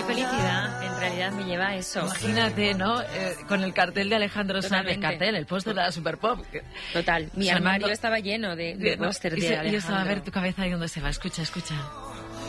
felicidad en realidad me lleva a eso. Imagínate, ¿no? Con el cartel de Alejandro Sanz, el Totalmente. cartel, el póster de la Super Pop. Total, mi Sonando- armario estaba lleno de pósters de Y yo Alejandro. estaba a ver tu cabeza ahí donde se va. Escucha, escucha.